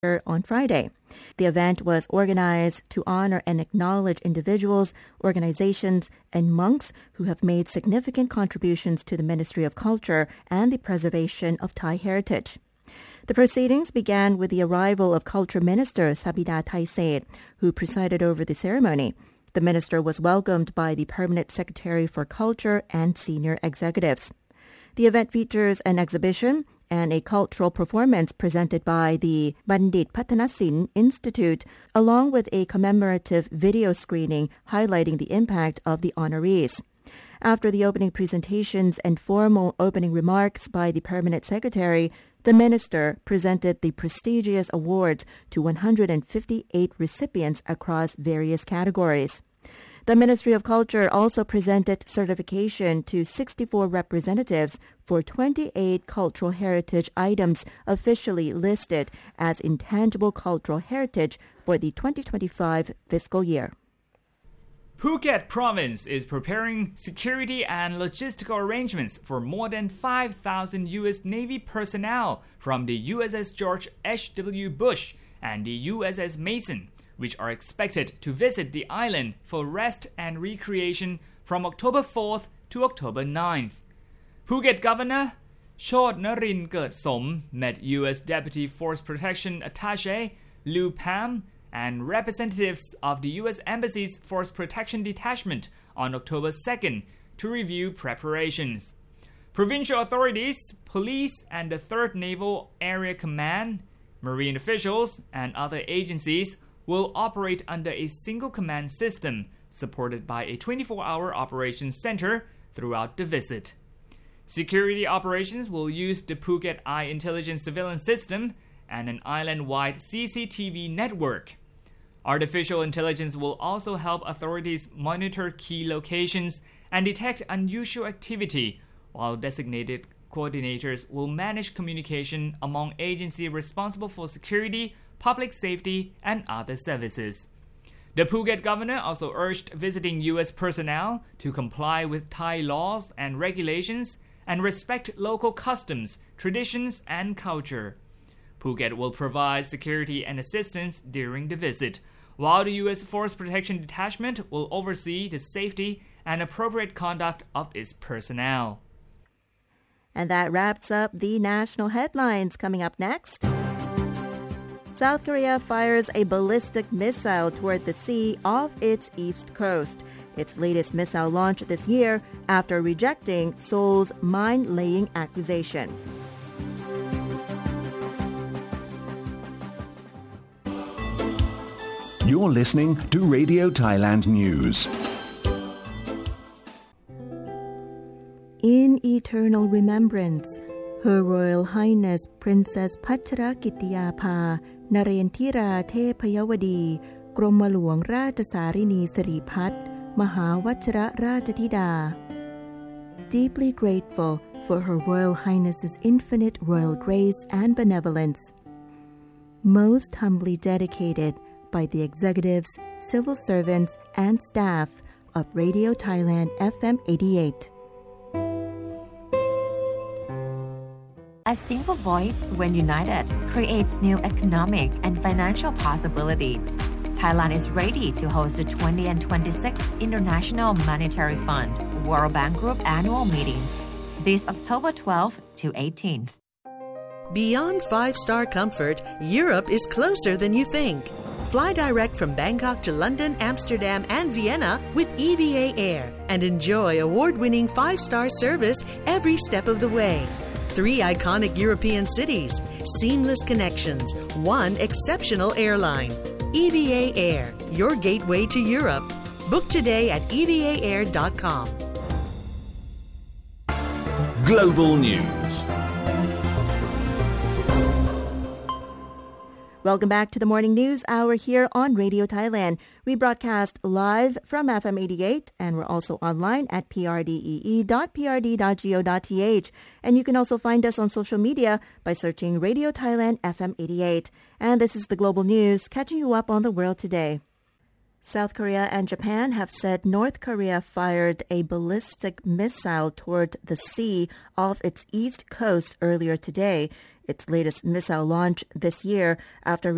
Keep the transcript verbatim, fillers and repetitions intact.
on Friday. The event was organized to honor and acknowledge individuals, organizations, and monks who have made significant contributions to the Ministry of Culture and the preservation of Thai heritage. The proceedings began with the arrival of Culture Minister Sabida Thaised, who presided over the ceremony. The minister was welcomed by the Permanent Secretary for Culture and senior executives. The event features an exhibition and a cultural performance presented by the Bandit Pathanasin Institute, along with a commemorative video screening highlighting the impact of the honorees. After the opening presentations and formal opening remarks by the Permanent Secretary, the minister presented the prestigious awards to one hundred fifty-eight recipients across various categories. The Ministry of Culture also presented certification to sixty-four representatives for twenty-eight cultural heritage items officially listed as intangible cultural heritage for the twenty twenty-five fiscal year. Phuket Province is preparing security and logistical arrangements for more than five thousand U S Navy personnel from the U S S George H W Bush and the U S S Mason, which are expected to visit the island for rest and recreation from October fourth to October ninth. Phuket Governor Chod Narin Kert Som met U S Deputy Force Protection Attaché Liu Pham and representatives of the U S Embassy's Force Protection Detachment on October second to review preparations. Provincial authorities, police, and the third Naval Area Command, marine officials, and other agencies will operate under a single command system supported by a twenty-four hour operations center throughout the visit. Security operations will use the Phuket Eye Intelligence Surveillance System and an island-wide C C T V network. Artificial intelligence will also help authorities monitor key locations and detect unusual activity, while designated coordinators will manage communication among agencies responsible for security, public safety, and other services. The Phuket governor also urged visiting U S personnel to comply with Thai laws and regulations and respect local customs, traditions, and culture. Phuket will provide security and assistance during the visit, while the U S Force Protection Detachment will oversee the safety and appropriate conduct of its personnel. And that wraps up the national headlines. Coming up next, South Korea fires a ballistic missile toward the sea off its east coast. Its latest missile launch this year after rejecting Seoul's mine-laying accusation. You're listening to Radio Thailand News. In eternal remembrance, Her Royal Highness Princess Pachrakitiyapha Narendra Thepayawadi กรมหลวงราชสารินีสิริพัฒน์มหาวชิรราชธิดา Deeply grateful for Her Royal Highness's infinite royal grace and benevolence. Most humbly dedicated by the executives, civil servants, and staff of Radio Thailand F M eighty-eight. A single voice, when united, creates new economic and financial possibilities. Thailand is ready to host the twentieth and twenty-sixth International Monetary Fund World Bank Group annual meetings this October twelfth to eighteenth. Beyond five-star comfort, Europe is closer than you think. Fly direct from Bangkok to London, Amsterdam, and Vienna with E V A Air and enjoy award-winning five-star service every step of the way. Three iconic European cities, seamless connections, one exceptional airline. E V A Air, your gateway to Europe. Book today at e v a air dot com. Global News. Welcome back to the Morning News Hour here on Radio Thailand. We broadcast live from F M eighty-eight, and we're also online at p r d e e dot p r d dot go dot t h. And you can also find us on social media by searching Radio Thailand F M eighty-eight. And this is the Global News, catching you up on the world today. South Korea and Japan have said North Korea fired a ballistic missile toward the sea off its east coast earlier today. Its latest missile launch this year after